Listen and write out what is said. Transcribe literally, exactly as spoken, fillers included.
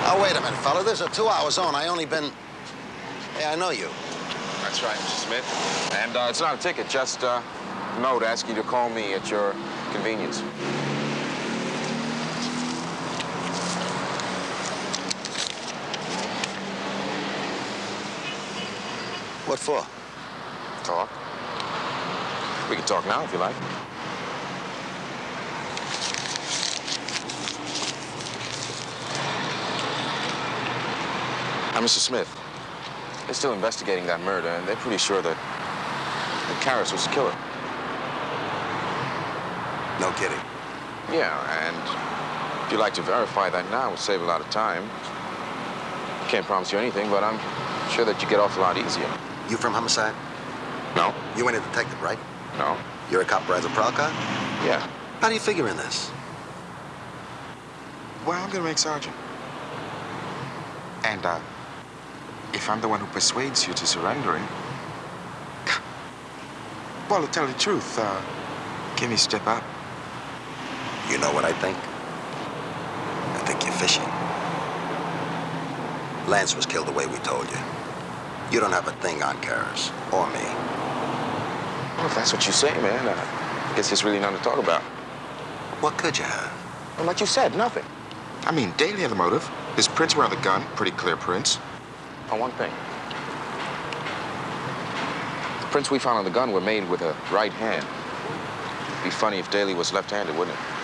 Oh, wait a minute, fella. There's a two-hour zone. I only been... Hey, I know you. That's right, Mister Smith. And uh, it's not a ticket, just uh, a note asking you to call me at your convenience. What for? Talk. We can talk now if you like. Now, Mister Smith, they're still investigating that murder, and they're pretty sure that, that Karras was the killer. No kidding. Yeah, and if you'd like to verify that now, it would save a lot of time. Can't promise you anything, but I'm sure that you get off a lot easier. You from homicide? No. You ain't a detective, right? No. You're a cop who rides a prowl car? Yeah. How do you figure in this? Well, I'm gonna make sergeant. And, uh, if I'm the one who persuades you to surrendering, well, to tell the truth, uh, give me a step up. You know what I think? I think you're fishing. Lance was killed the way we told you. You don't have a thing on Karras, or me. Well, if that's what you say, man, uh, I guess there's really nothing to talk about. What could you have? Well, like you said, nothing. I mean, Daly had the motive. His prints were on the gun, pretty clear prints. On one thing. The prints we found on the gun were made with a right hand. It'd be funny if Daly was left-handed, wouldn't it?